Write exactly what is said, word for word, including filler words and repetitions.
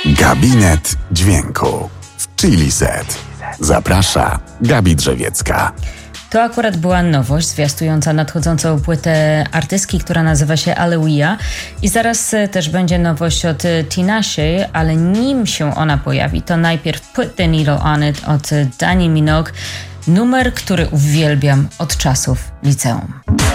Gabinet Dźwięku w Chili Set. Zaprasza Gabi Drzewiecka. To akurat była nowość zwiastująca nadchodzącą płytę artystki, która nazywa się Aleluia. I zaraz też będzie nowość od Tinashe, ale nim się ona pojawi, to najpierw Put the Needle on It od Dani Minogue. Numer, który uwielbiam od czasów liceum.